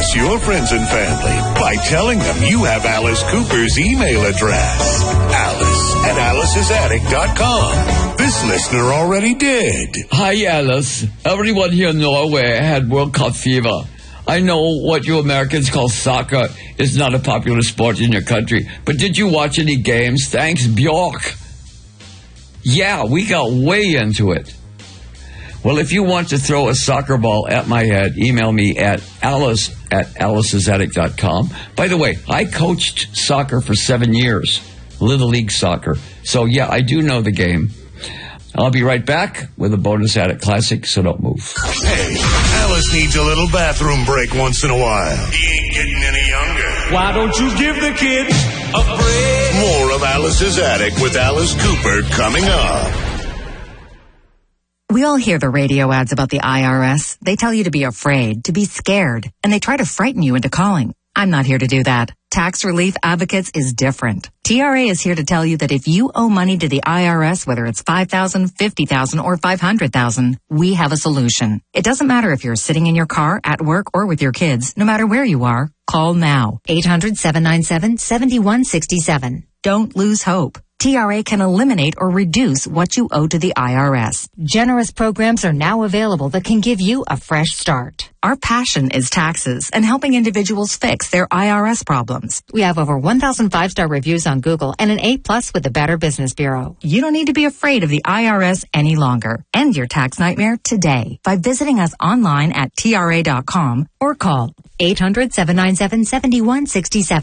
impress your friends and family by telling them you have Alice Cooper's email address. Alice@Alice'sAttic.com. This listener already did. Hi, Alice. Everyone here in Norway had World Cup fever. I know what you Americans call soccer is not a popular sport in your country, but did you watch any games? Thanks, Bjork. Yeah, we got way into it. Well, if you want to throw a soccer ball at my head, email me at alice@alicesattic.com. By the way, I coached soccer for 7 years, Little League soccer. So, yeah, I do know the game. I'll be right back with a bonus Attic Classic, so don't move. Hey, Alice needs a little bathroom break once in a while. He ain't getting any younger. Why don't you give the kid a break? More of Alice's Attic with Alice Cooper coming up. We all hear the radio ads about the IRS. They tell you to be afraid, to be scared, and they try to frighten you into calling. I'm not here to do that. Tax Relief Advocates is different. TRA is here to tell you that if you owe money to the IRS, whether it's $5,000, $50,000, or $500,000, we have a solution. It doesn't matter if you're sitting in your car, at work, or with your kids. No matter where you are, call now. 800-797-7167. Don't lose hope. TRA can eliminate or reduce what you owe to the IRS. Generous programs are now available that can give you a fresh start. Our passion is taxes and helping individuals fix their IRS problems. We have over 1,000 5-star reviews on Google and an A+ with the Better Business Bureau. You don't need to be afraid of the IRS any longer. End your tax nightmare today by visiting us online at TRA.com or call 800-797-7167.